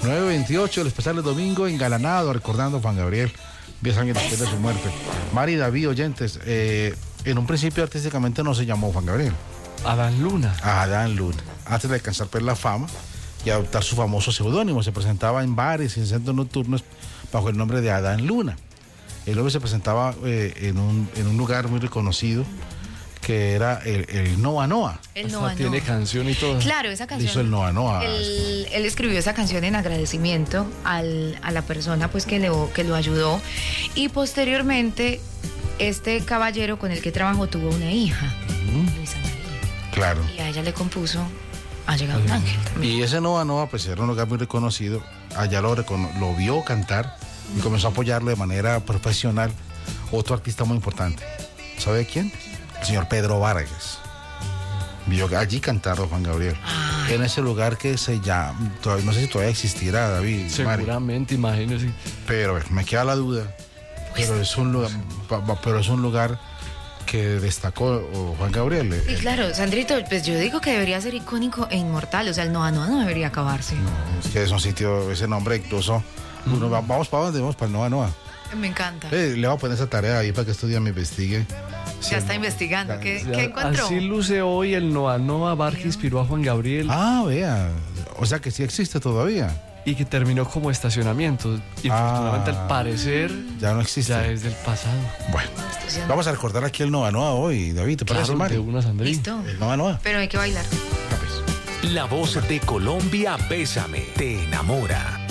9:28, el especial de domingo, engalanado, recordando a Juan Gabriel, 10 años después de su muerte. Mari, David, oyentes, en un principio artísticamente no se llamó Juan Gabriel. Adán Luna. Adán Luna. Antes de alcanzar pues la fama y adoptar su famoso seudónimo, se presentaba en bares y en centros nocturnos bajo el nombre de Adán Luna. El hombre se presentaba en un lugar muy reconocido que era el Noa Noa. El Noa Noa. Tiene canción y todo. Claro, esa canción. Hizo el Noa Noa. Él escribió esa canción en agradecimiento a la persona pues que lo ayudó. Y posteriormente, este caballero con el que trabajó tuvo una hija, Luisa María. Claro. Y a ella le compuso Ha llegado un ángel también. Y ese Noa Noa, pues era un lugar muy reconocido. Allá lo vio cantar y comenzó a apoyarlo de manera profesional. Otro artista muy importante. ¿Sabe quién? El señor Pedro Vargas. Vio allí cantar a Juan Gabriel. Ay. En ese lugar que se llama, no sé si todavía existirá, David. Seguramente, imagínese. Pero me queda la duda. Pero es un lugar que destacó Juan Gabriel. Y claro, Sandrito, pues yo digo que debería ser icónico e inmortal. O sea, el Noa Noa no debería acabarse. No, es que es un sitio, ese nombre incluso. Vamos para dónde, vamos para el Noa Noa. Me encanta. Le voy a poner esa tarea ahí para que estudie, me investigue. Ya está investigando. ¿Qué encontró? Así luce hoy el Noa Noa, bar que inspiró a Juan Gabriel. Ah, vea. O sea que sí existe todavía. Y que terminó como estacionamiento. Y afortunadamente, al parecer, ya no existe. Ya es del pasado. Bueno, vamos a recordar aquí el Noa Noa hoy, David. ¿Te parece, Mari? Listo. El Noa Noa. Pero hay que bailar. La voz de Colombia, Bésame, te enamora.